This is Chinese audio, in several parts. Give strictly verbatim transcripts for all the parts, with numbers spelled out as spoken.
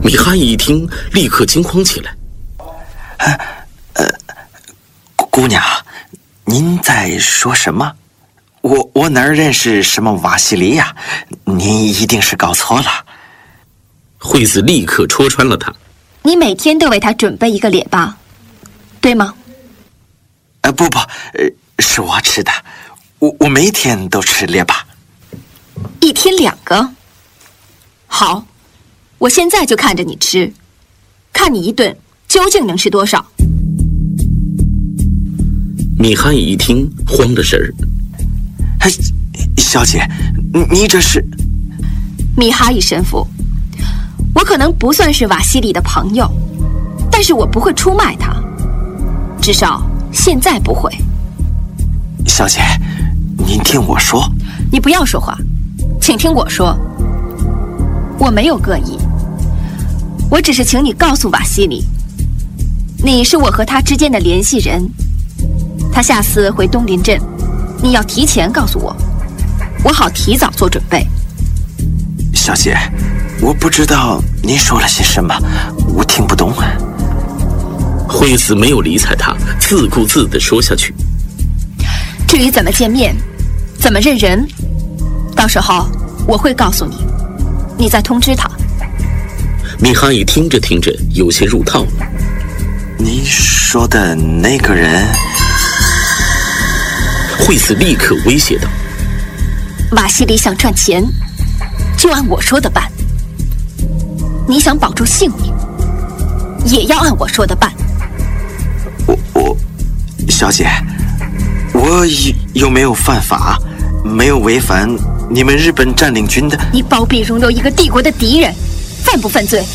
米哈伊一听，立刻惊慌起来。 呃呃，姑娘，您在说什么？我我哪儿认识什么瓦西里呀？您一定是搞错了。 惠子立刻戳穿了他。 你每天都为他准备一个列巴，对吗？ 呃，不不，呃，是我吃的，我我每天都吃列巴。 一天两个？好，我现在就看着你吃，看你一顿究竟能吃多少。 米哈伊一听，慌了神儿。 哎，小姐，你这是？ 米哈伊神父，我可能不算是瓦西里的朋友，但是我不会出卖他，至少现在不会。 小姐，您听我说。 你不要说话，请听我说。我没有恶意，我只是请你告诉瓦西里，你是我和他之间的联系人。他下次回东林镇，你要提前告诉我，我好提早做准备。 小姐，我不知道您说了些什么，我听不懂。 惠子没有理睬他，自顾自地说下去。 至于怎么见面，怎么认人，到时候我会告诉你，你再通知他。 米哈伊听着听着有些入套了。 你说的那个人？ 惠子立刻威胁道： 瓦西里想赚钱，就按我说的办；你想保住性命，也要按我说的办。 我我，小姐，我有没有犯法？没有违反你们日本占领军的？ 你包庇容留一个帝国的敌人，犯不犯罪？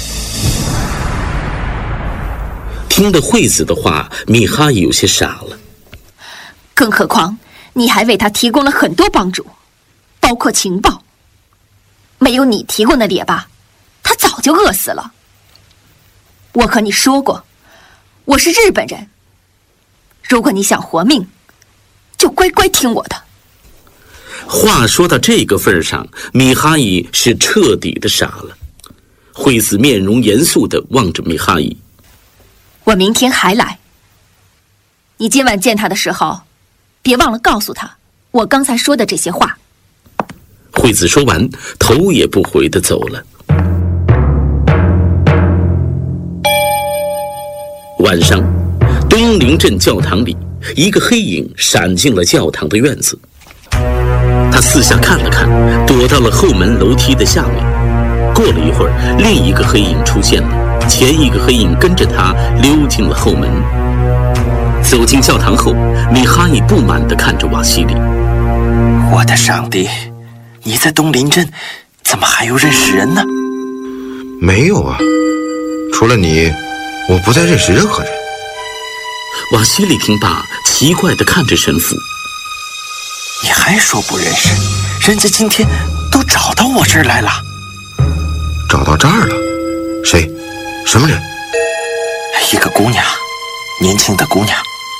听了惠子的话，米哈伊有些傻了。 更何况你还为他提供了很多帮助，包括情报。没有你提供的列巴，他早就饿死了。我和你说过，我是日本人，如果你想活命，就乖乖听我的。 话说到这个份上，米哈伊是彻底的傻了。惠子面容严肃地望着米哈伊。 我明天还来，你今晚见他的时候，别忘了告诉他我刚才说的这些话。 惠子说完，头也不回地走了。晚上，东林镇教堂里，一个黑影闪进了教堂的院子。他四下看了看，躲到了后门楼梯的下面。过了一会儿，另一个黑影出现了，前一个黑影跟着他溜进了后门。走进教堂后，米哈伊不满地看着瓦西里。 我的上帝，你在东林镇怎么还有认识人呢？ 没有啊，除了你，我不再认识任何人。 瓦西里听罢，奇怪地看着神父。 你还说不认识？人家今天都找到我这儿来了。 找到这儿了？谁？什么人？ 一个姑娘，年轻的姑娘。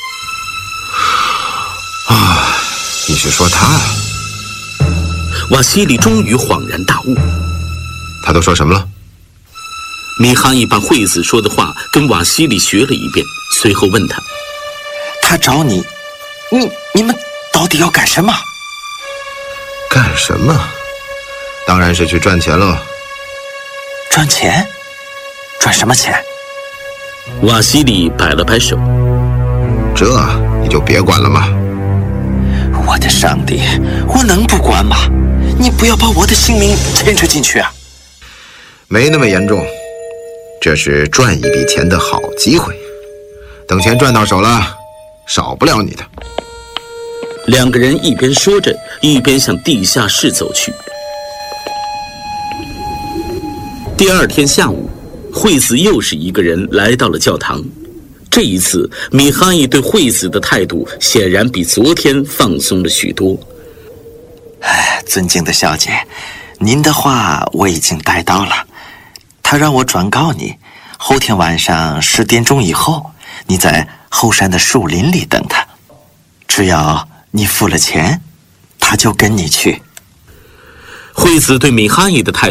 啊，你是说她？ 瓦西里终于恍然大悟。 她都说什么了？ 米哈伊把惠子说的话跟瓦西里学了一遍，随后问他： 她找你，你你们到底要干什么？ 干什么？当然是去赚钱了。 赚钱？赚什么钱？ 瓦西里摆了摆手。 这你就别管了嘛。 我的上帝，我能不管吗？你不要把我的性命牵扯进去啊！ 没那么严重，这是赚一笔钱的好机会。等钱赚到手了，少不了你的。 两个人一边说着，一边向地下室走去。第二天下午，惠子又是一个人来到了教堂。这一次，米哈伊对惠子的态度显然比昨天放松了许多。 哎，尊敬的小姐，您的话我已经带到了。他让我转告你，后天晚上十点钟以后，你在后山的树林里等他。只要你付了钱，他就跟你去。 惠子对米哈伊的态